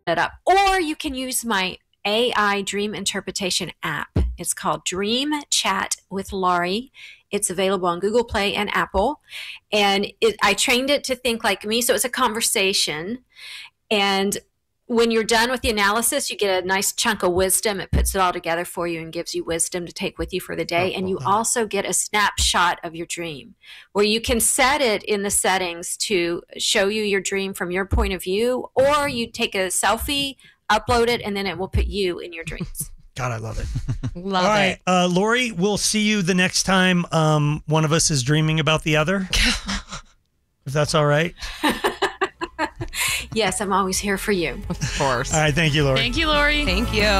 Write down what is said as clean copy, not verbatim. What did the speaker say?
it up. Or you can use my AI dream interpretation app. It's called Dream Chat with Laurie. It's available on Google Play and Apple. And I trained it to think like me. So it's a conversation. And when you're done with the analysis, you get a nice chunk of wisdom. It puts it all together for you and gives you wisdom to take with you for the day. And you also get a snapshot of your dream where you can set it in the settings to show you your dream from your point of view, or you take a selfie, upload it, and then it will put you in your dreams. God, I love it. Love All right, Laurie, we'll see you the next time one of us is dreaming about the other. If that's all right. Yes, I'm always here for you. Of course. All right, thank you, Laurie. Thank you, Laurie. Thank you.